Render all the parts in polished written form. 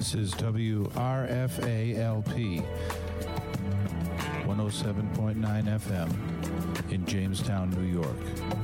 This is WRFA-LP 107.9 FM in Jamestown, New York.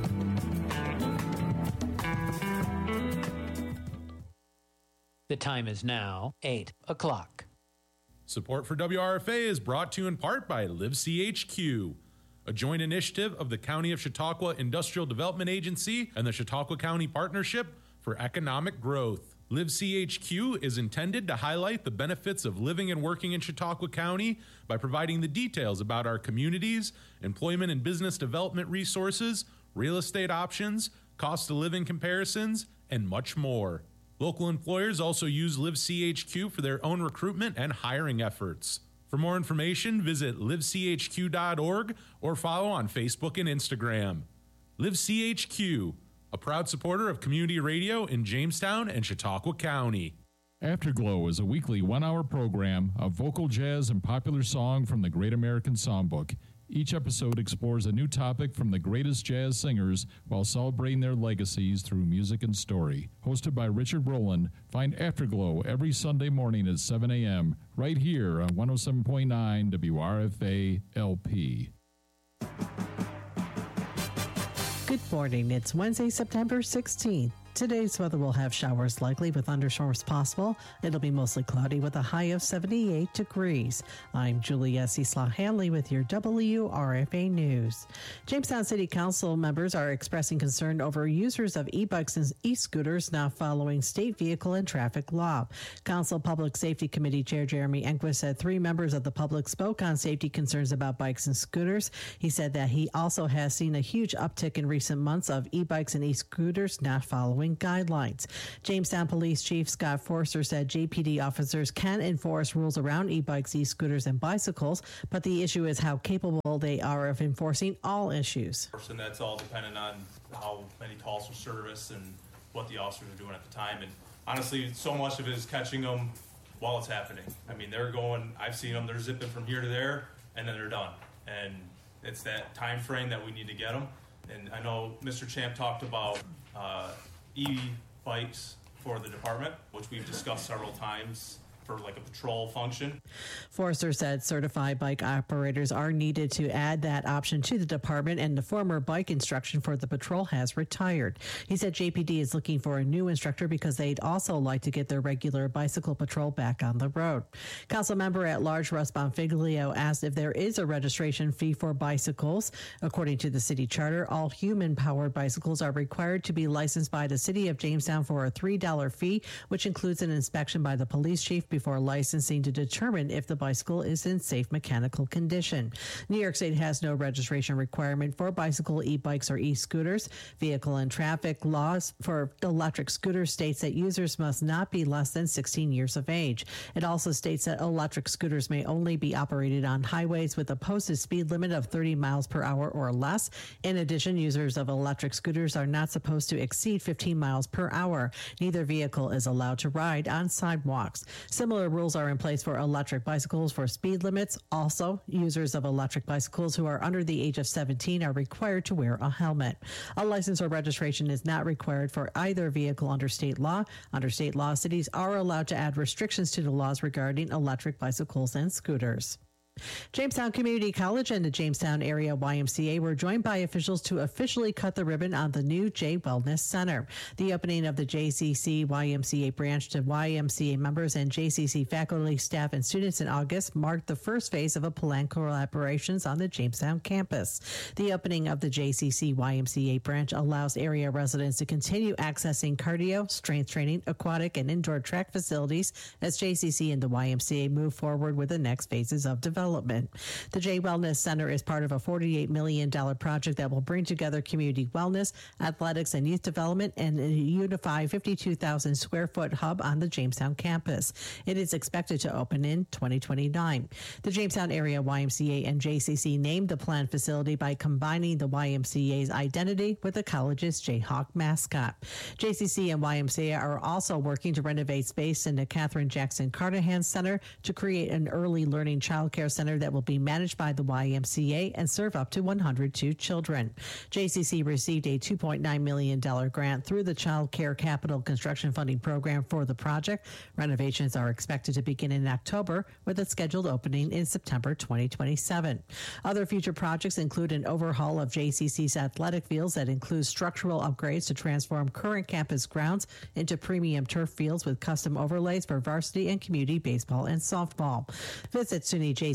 The time is now 8 o'clock. Support for WRFA is brought to you in part by LiveCHQ, a joint initiative of the County of Chautauqua Industrial Development Agency and the Chautauqua County Partnership for Economic Growth. LiveCHQ is intended to highlight the benefits of living and working in Chautauqua County by providing the details about our communities, employment and business development resources, real estate options, cost of living comparisons, and much more. Local employers also use LiveCHQ for their own recruitment and hiring efforts. For more information, visit livechq.org or follow on Facebook and Instagram. LiveCHQ, a proud supporter of community radio in Jamestown and Chautauqua County. Afterglow is a weekly one-hour program of vocal jazz and popular song from the Great American Songbook. Each episode explores a new topic from the greatest jazz singers while celebrating their legacies through music and story. Hosted by Richard Rowland, find Afterglow every Sunday morning at 7 a.m. right here on 107.9 WRFA LP. Good morning. It's Wednesday, September 16th. Today's weather will have showers likely with thunderstorms possible. It'll be mostly cloudy with a high of 78 degrees. I'm Julia Cecil-Hanley with your WRFA News. Jamestown City Council members are expressing concern over users of e-bikes and e-scooters now following state vehicle and traffic law. Council Public Safety Committee Chair Jeremy Enquist said 3 members of the public spoke on safety concerns about bikes and scooters. He said that he also has seen a huge uptick in recent months of e-bikes and e-scooters not following guidelines. Jamestown Police Chief Scott Forster said JPD officers can enforce rules around e-bikes, e-scooters, and bicycles, but the issue is how capable they are of enforcing all issues. And that's all dependent on how many calls for service and what the officers are doing at the time. And honestly, so much of it is catching them while it's happening. I mean, they're going, I've seen them, they're zipping from here to there, and then they're done. And it's that time frame that we need to get them. And I know Mr. Champ talked about e-bikes for the department, which we've discussed several times for like a patrol function. Forster said certified bike operators are needed to add that option to the department, and the former bike instruction for the patrol has retired. He said JPD is looking for a new instructor because they'd also like to get their regular bicycle patrol back on the road. Council member at large Russ Bonfiglio asked if there is a registration fee for bicycles. According to the city charter, all human-powered bicycles are required to be licensed by the city of Jamestown for a $3 fee, which includes an inspection by the police chief before licensing to determine if the bicycle is in safe mechanical condition. New York State has no registration requirement for bicycle, e-bikes, or e-scooters. Vehicle and traffic laws for electric scooters states that users must not be less than 16 years of age. It also states that electric scooters may only be operated on highways with a posted speed limit of 30 miles per hour or less. In addition, users of electric scooters are not supposed to exceed 15 miles per hour. Neither vehicle is allowed to ride on sidewalks. Similar rules are in place for electric bicycles for speed limits. Also, users of electric bicycles who are under the age of 17 are required to wear a helmet. A license or registration is not required for either vehicle under state law. Under state law, cities are allowed to add restrictions to the laws regarding electric bicycles and scooters. Jamestown Community College and the Jamestown Area YMCA were joined by officials to officially cut the ribbon on the new J Wellness Center. The opening of the JCC YMCA branch to YMCA members and JCC faculty, staff, and students in August marked the first phase of a plan collaborations on the Jamestown campus. The opening of the JCC YMCA branch allows area residents to continue accessing cardio, strength training, aquatic, and indoor track facilities as JCC and the YMCA move forward with the next phases of development. The J Wellness Center is part of a $48 million project that will bring together community wellness, athletics, and youth development in a unified 52,000 square foot hub on the Jamestown campus. It is expected to open in 2029. The Jamestown Area YMCA and JCC named the planned facility by combining the YMCA's identity with the college's Jayhawk mascot. JCC and YMCA are also working to renovate space in the Catherine Jackson Carnahan Center to create an early learning childcare center that will be managed by the YMCA and serve up to 102 children. JCC received a $2.9 million grant through the Child Care Capital Construction Funding Program for the project. Renovations are expected to begin in October, with a scheduled opening in September 2027. Other future projects include an overhaul of JCC's athletic fields that includes structural upgrades to transform current campus grounds into premium turf fields with custom overlays for varsity and community baseball and softball. Visit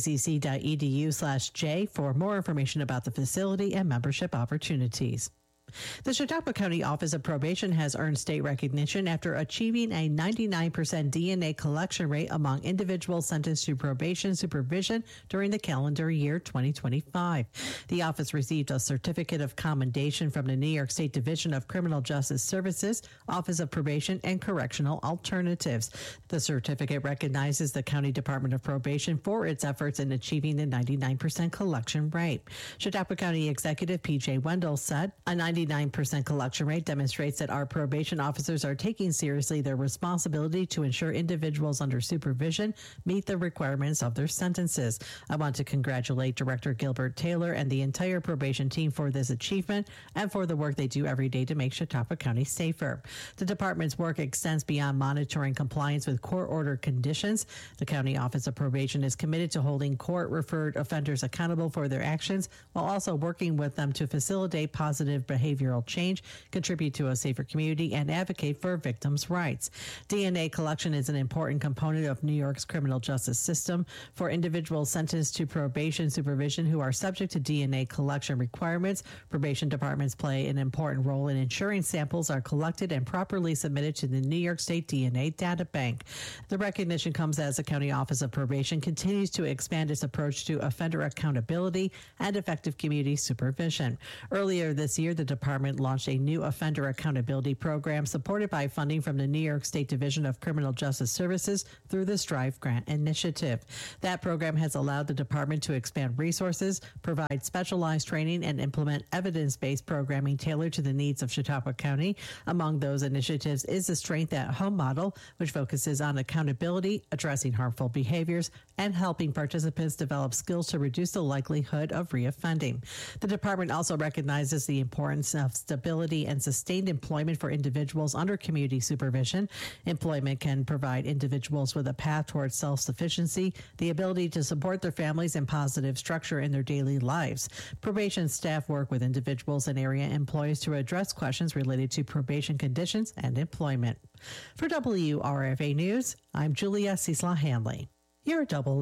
sunyjcc.edu/J for more information about the facility and membership opportunities. The Chautauqua County Office of Probation has earned state recognition after achieving a 99% DNA collection rate among individuals sentenced to probation supervision during the calendar year 2025. The office received a certificate of commendation from the New York State Division of Criminal Justice Services, Office of Probation and Correctional Alternatives. The certificate recognizes the County Department of Probation for its efforts in achieving the 99% collection rate. Chautauqua County Executive P.J. Wendell said, a 99% collection rate demonstrates that our probation officers are taking seriously their responsibility to ensure individuals under supervision meet the requirements of their sentences. I want to congratulate Director Gilbert Taylor and the entire probation team for this achievement and for the work they do every day to make Chautauqua County safer. The department's work extends beyond monitoring compliance with court-ordered conditions. The County Office of Probation is committed to holding court-referred offenders accountable for their actions while also working with them to facilitate positive behavioral change, contribute to a safer community, and advocate for victims' rights. DNA collection is an important component of New York's criminal justice system. For individuals sentenced to probation supervision who are subject to DNA collection requirements, probation departments play an important role in ensuring samples are collected and properly submitted to the New York State DNA Data Bank. The recognition comes as the County Office of Probation continues to expand its approach to offender accountability and effective community supervision. Earlier this year, the department launched a new offender accountability program supported by funding from the New York State Division of Criminal Justice Services through the Strive Grant Initiative. That program has allowed the department to expand resources, provide specialized training, and implement evidence-based programming tailored to the needs of Chautauqua County. Among those initiatives is the Strength at Home model, which focuses on accountability, addressing harmful behaviors, and helping participants develop skills to reduce the likelihood of reoffending. The department also recognizes the importance of stability and sustained employment for individuals under community supervision. Employment can provide individuals with a path towards self-sufficiency, the ability to support their families, and positive structure in their daily lives. Probation staff work with individuals and area employees to address questions related to probation conditions and employment. For WRFA News, I'm Julia Cesla-Hanley. Your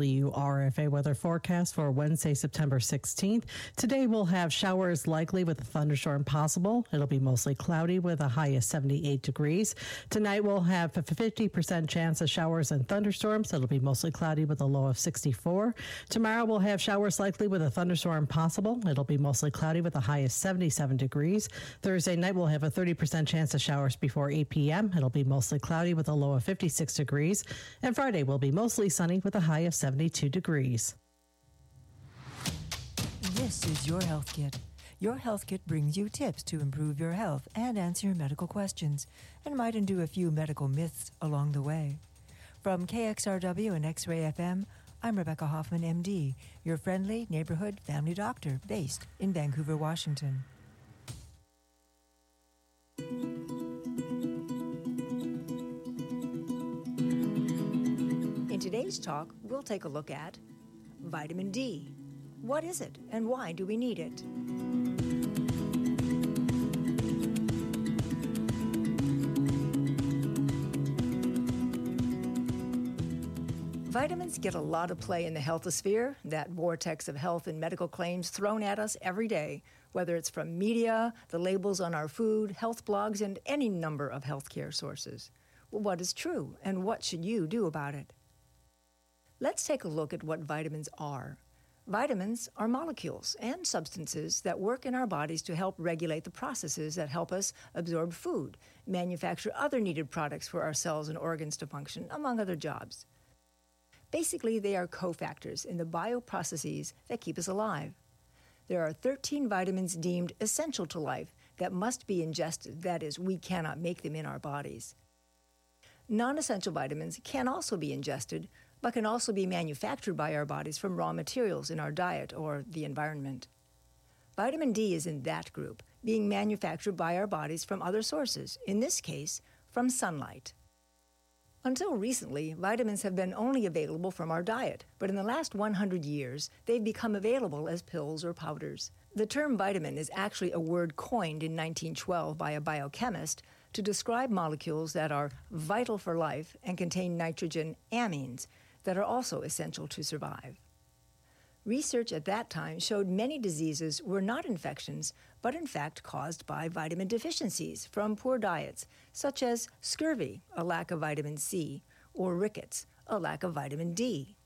WRFA weather forecast for Wednesday, September 16th. Today we'll have showers likely with a thunderstorm possible. It'll be mostly cloudy with a high of 78 degrees. Tonight we'll have a 50% chance of showers and thunderstorms. It'll be mostly cloudy with a low of 64. Tomorrow we'll have showers likely with a thunderstorm possible. It'll be mostly cloudy with a high of 77 degrees. Thursday night we'll have a 30% chance of showers before 8 p.m. It'll be mostly cloudy with a low of 56 degrees. And Friday will be mostly sunny with a high of 72 degrees. This is Your Health Kit. Your Health Kit brings you tips to improve your health and answer your medical questions, and might undo a few medical myths along the way. From KXRW and X-Ray FM, I'm Rebecca Hoffman, MD, your friendly neighborhood family doctor based in Vancouver, Washington. In today's talk, we'll take a look at vitamin D. What is it, and why do we need it? Vitamins get a lot of play in the healthosphere, that vortex of health and medical claims thrown at us every day, whether it's from media, the labels on our food, health blogs, and any number of healthcare sources. Well, what is true, and what should you do about it? Let's take a look at what vitamins are. Vitamins are molecules and substances that work in our bodies to help regulate the processes that help us absorb food, manufacture other needed products for our cells and organs to function, among other jobs. Basically, they are cofactors in the bioprocesses that keep us alive. There are 13 vitamins deemed essential to life that must be ingested, that is, we cannot make them in our bodies. Non-essential vitamins can also be ingested, but can also be manufactured by our bodies from raw materials in our diet or the environment. Vitamin D is in that group, being manufactured by our bodies from other sources, in this case, from sunlight. Until recently, vitamins have been only available from our diet, but in the last 100 years, they've become available as pills or powders. The term vitamin is actually a word coined in 1912 by a biochemist to describe molecules that are vital for life and contain nitrogen amines that are also essential to survive. Research at that time showed many diseases were not infections, but in fact caused by vitamin deficiencies from poor diets, such as scurvy, a lack of vitamin C, or rickets, a lack of vitamin D.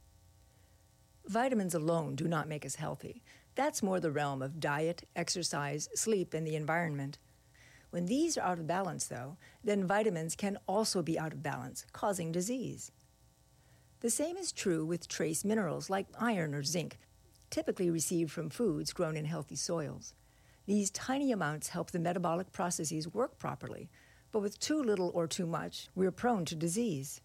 Vitamins alone do not make us healthy. That's more the realm of diet, exercise, sleep, and the environment. When these are out of balance, though, then vitamins can also be out of balance, causing disease. The same is true with trace minerals like iron or zinc, typically received from foods grown in healthy soils. These tiny amounts help the metabolic processes work properly, but with too little or too much, we're prone to disease.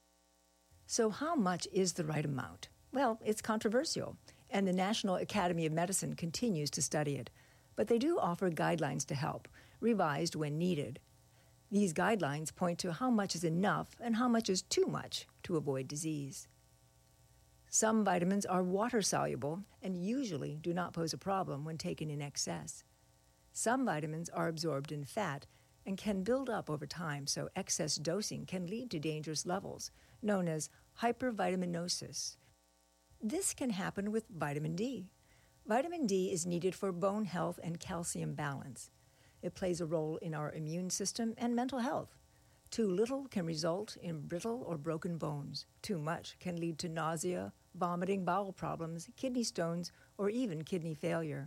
So how much is the right amount? Well, it's controversial, and the National Academy of Medicine continues to study it, but they do offer guidelines to help, revised when needed. These guidelines point to how much is enough and how much is too much to avoid disease. Some vitamins are water-soluble and usually do not pose a problem when taken in excess. Some vitamins are absorbed in fat and can build up over time, so excess dosing can lead to dangerous levels, known as hypervitaminosis. This can happen with vitamin D. Vitamin D is needed for bone health and calcium balance. It plays a role in our immune system and mental health. Too little can result in brittle or broken bones. Too much can lead to nausea, vomiting, bowel problems, kidney stones, or even kidney failure.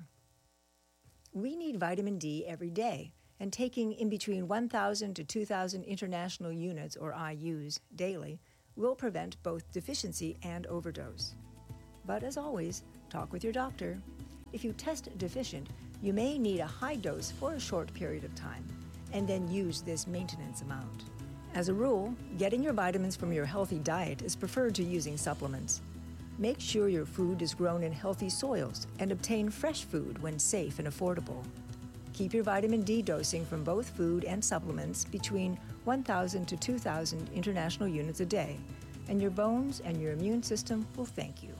We need vitamin D every day, and taking in between 1,000 to 2,000 international units, or IUs, daily will prevent both deficiency and overdose. But as always, talk with your doctor. If you test deficient, you may need a high dose for a short period of time, and then use this maintenance amount. As a rule, getting your vitamins from your healthy diet is preferred to using supplements. Make sure your food is grown in healthy soils and obtain fresh food when safe and affordable. Keep your vitamin D dosing from both food and supplements between 1,000 to 2,000 international units a day, and your bones and your immune system will thank you.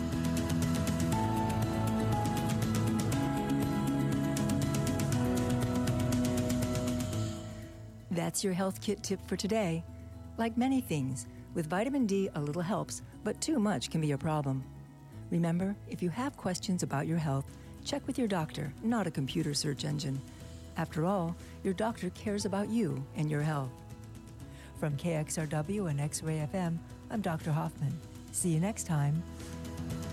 That's your health kit tip for today. Like many things, with vitamin D, a little helps, but too much can be a problem. Remember, if you have questions about your health, check with your doctor, not a computer search engine. After all, your doctor cares about you and your health. From KXRW and X-Ray FM, I'm Dr. Hoffman. See you next time.